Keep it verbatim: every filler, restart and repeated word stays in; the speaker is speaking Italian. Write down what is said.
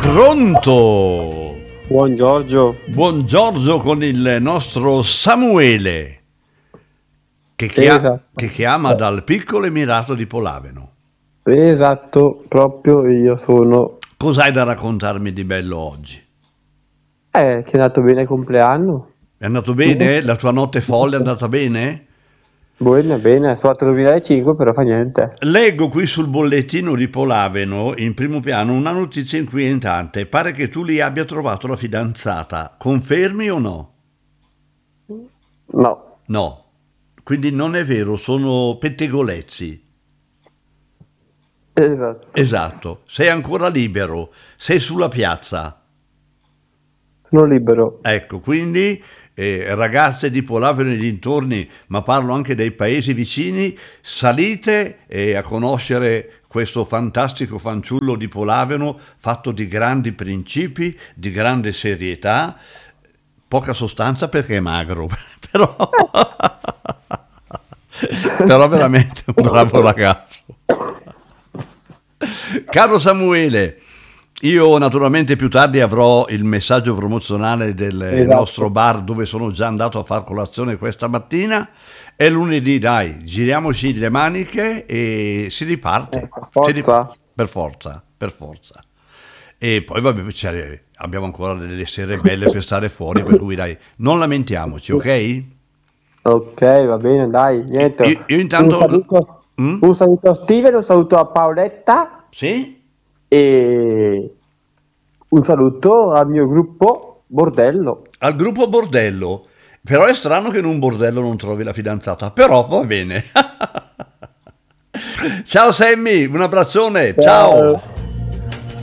Pronto? Buon Giorgio. Buon Giorgio con il nostro Samuele che, chia- Esatto. che chiama dal piccolo emirato di Polaveno. Esatto, proprio io sono. Cos'hai da raccontarmi di bello oggi? Eh, che è andato bene il compleanno. È andato bene? La tua notte folle è andata bene? Bene, bene, sono fatto duemilacinque, però fa niente. Leggo qui sul bollettino di Polaveno, in primo piano, una notizia inquietante. Pare che tu lì abbia trovato la fidanzata. Confermi o no? No, No. Quindi non è vero, sono pettegolezzi. esatto, Esatto. Sei ancora libero, sei sulla piazza. sono libero. Ecco, quindi eh, ragazze di Polaveno e dintorni, ma parlo anche dei paesi vicini, salite eh, a conoscere questo fantastico fanciullo di Polaveno fatto di grandi principi, di grande serietà, poca sostanza perché è magro, però, però veramente un bravo ragazzo. Caro Samuele, io naturalmente più tardi avrò il messaggio promozionale del Esatto. nostro bar dove sono già andato a far colazione questa mattina. È lunedì, dai, giriamoci le maniche e si riparte. Eh, per Si rip- forza. per forza, per forza. E poi vabbè, c'è- abbiamo ancora delle sere belle per stare fuori, per cui dai, non lamentiamoci, ok? Ok, va bene, dai, niente. Io, io intanto... Un saluto, Mm? un saluto a Steven, un saluto a Paoletta Sì? e un saluto al mio gruppo Bordello. Al gruppo bordello. Però è strano che in un bordello non trovi la fidanzata, però va bene. Ciao Sammy, un abbraccione, ciao.